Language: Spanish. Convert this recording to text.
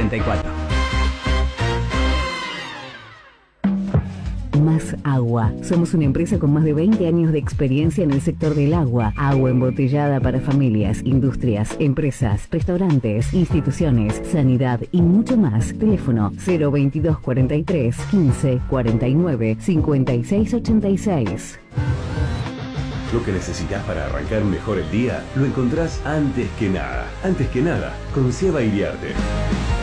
44. Más Agua. Somos una empresa con más de 20 años de experiencia en el sector del agua. Agua embotellada para familias, industrias, empresas, restaurantes, instituciones, sanidad y mucho más. Teléfono 022 43 15 49 56 86. Lo que necesitas para arrancar mejor el día, lo encontrás antes que nada. Antes que nada, con Seba Iriarte.